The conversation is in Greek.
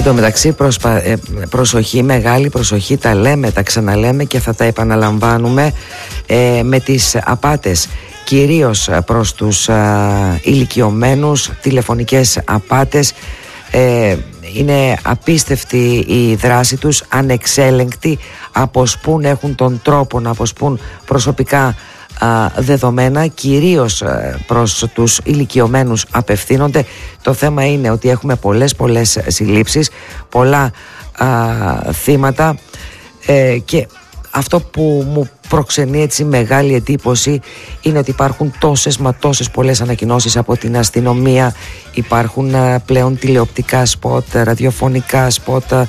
Εν τω μεταξύ προσοχή, μεγάλη προσοχή, τα λέμε, τα ξαναλέμε και θα τα επαναλαμβάνουμε με τις απάτες, κυρίως προς τους ηλικιωμένους, τηλεφωνικές απάτες. Είναι απίστευτη η δράση τους, ανεξέλεγκτη, αποσπούν, έχουν τον τρόπο να αποσπούν προσωπικά δεδομένα, κυρίως προς τους ηλικιωμένους απευθύνονται. Το θέμα είναι ότι έχουμε πολλές συλλήψεις, πολλά θύματα, και αυτό που μου προξενεί έτσι μεγάλη εντύπωση είναι ότι υπάρχουν τόσες πολλές ανακοινώσεις από την αστυνομία. Υπάρχουν πλέον τηλεοπτικά σποτ, ραδιοφωνικά σποτ,